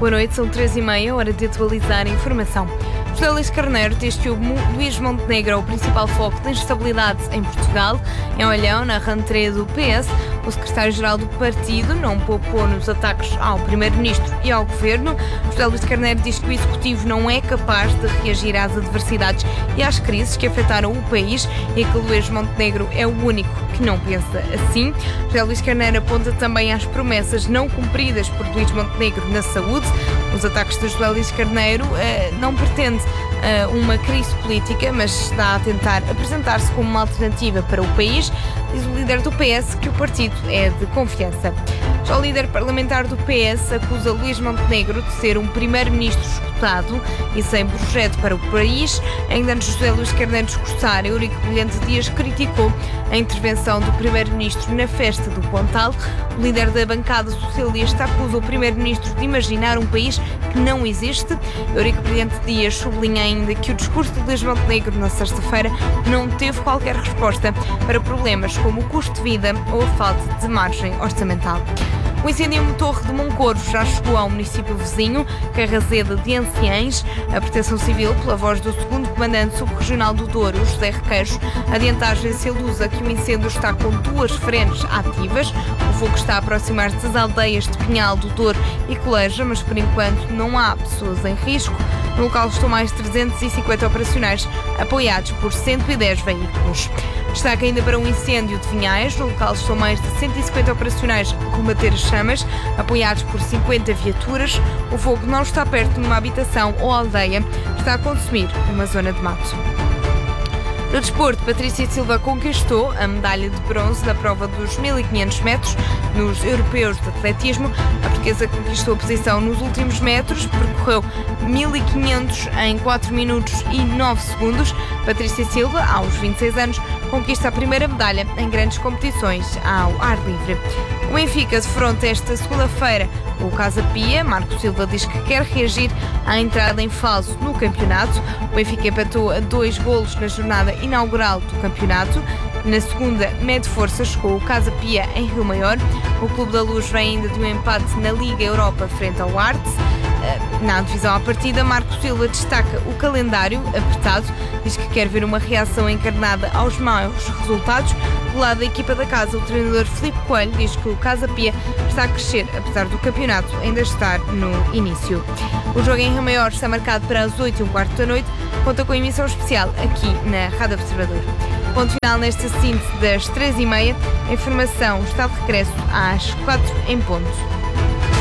Boa noite, são 3h30, hora de atualizar a informação. José Luís Carneiro diz que o Luís Montenegro é o principal foco de instabilidade em Portugal. Em Olhão, na rentrée do PS, o secretário-geral do partido não poupou nos ataques ao primeiro-ministro e ao governo. José Luís Carneiro diz que o executivo não é capaz de reagir às adversidades e às crises que afetaram o país e que Luís Montenegro é o único que não pensa assim. José Luís Carneiro aponta também às promessas não cumpridas por Luís Montenegro na saúde. Os ataques de José Luís Carneiro não pretende uma crise política, mas está a tentar apresentar-se como uma alternativa para o país. Diz o líder do PS que o partido é de confiança. Já o líder parlamentar do PS acusa Luís Montenegro de ser um primeiro-ministro esgotado e sem projeto para o país. Ainda antes de José Luís Carneiro discursar, Eurico Brilhante Dias criticou a intervenção do primeiro-ministro na festa do Pontal. O líder da bancada socialista acusa o primeiro-ministro de imaginar um país que não existe. Eurico Brilhante Dias sublinha ainda que o discurso de Luís Montenegro na sexta-feira não teve qualquer resposta para problemas como o custo de vida ou a falta de margem orçamental. O incêndio em Torre de Moncorvo já chegou ao município vizinho, Carrazeda de Anciães. A Proteção Civil, pela voz do segundo comandante subregional do Douro, José Requeiros, adianta à agência Lusa que o incêndio está com 2 frentes ativas. O fogo está a aproximar-se das aldeias de Pinhal do Douro e Coleja, mas por enquanto não há pessoas em risco. No local estão mais de 350 operacionais, apoiados por 110 veículos. Destaque ainda para um incêndio de Vinhais. No local estão mais de 150 operacionais a combater as chamas, apoiados por 50 viaturas. O fogo não está perto de uma habitação ou aldeia, está a consumir uma zona de mato. No desporto, Patrícia Silva conquistou a medalha de bronze na prova dos 1500 metros nos europeus de atletismo. A portuguesa conquistou a posição nos últimos metros, percorreu 1500 em 4 minutos e 9 segundos. Patrícia Silva, aos 26 anos, conquista a primeira medalha em grandes competições ao ar livre. O Benfica defronta esta segunda-feira o Casa Pia. Marco Silva diz que quer reagir à entrada em falso no campeonato. O Benfica empatou a 2 golos na jornada inaugural do campeonato. Na segunda, mede forças com o Casa Pia em Rio Maior. O Clube da Luz vem ainda de um empate na Liga Europa frente ao Arte. Na divisão à partida, Marco Silva destaca o calendário apertado, diz que quer ver uma reação encarnada aos maus resultados. Do lado da equipa da casa, o treinador Filipe Coelho diz que o Casa Pia está a crescer, apesar do campeonato ainda estar no início. O jogo em Rio Maior está marcado para as 8h15 da noite, conta com a emissão especial aqui na Rádio Observador. Ponto final nesta síntese das 3h30. A informação está de regresso às 4 em ponto.